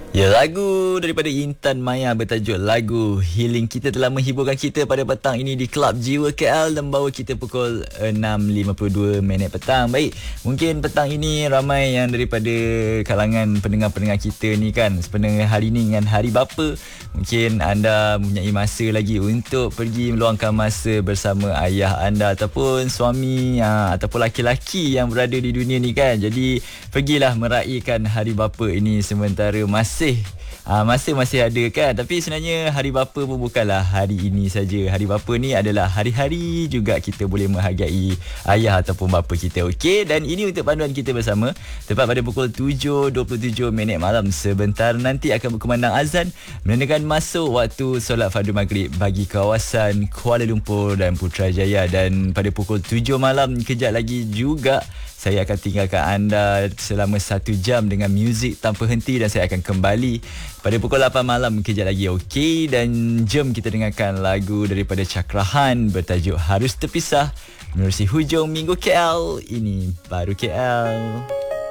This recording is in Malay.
Ya, lagu daripada Intan Maya bertajuk Lagu Healing kita telah menghiburkan kita pada petang ini di Klub Jiwa KL dan membawa kita pukul 6.52 petang. Baik, mungkin petang ini ramai yang daripada kalangan pendengar-pendengar kita ni kan, sebenarnya hari ini dengan Hari Bapa, mungkin anda mempunyai masa lagi untuk pergi meluangkan masa bersama ayah anda ataupun suami ataupun laki-laki yang berada di dunia ni kan. Jadi pergilah meraihkan Hari Bapa ini sementara masih ada kan. Tapi sebenarnya Hari Bapa pun bukanlah hari ini saja. Hari Bapa ni adalah hari-hari juga kita boleh menghargai ayah ataupun bapa kita. Okey, dan ini untuk panduan kita bersama tepat pada pukul 7.27 malam. Sebentar nanti akan berkumandang azan menandakan masuk waktu solat fardu maghrib bagi kawasan Kuala Lumpur dan Putrajaya. Dan pada pukul 7 malam kejap lagi juga saya akan tinggalkan anda selama 1 jam dengan muzik tanpa henti dan saya akan kembali pada pukul 8 malam kejap lagi. Okey, dan jom kita dengarkan lagu daripada Cakrahan bertajuk Harus Terpisah menerusi hujung minggu KL. Ini baru KL.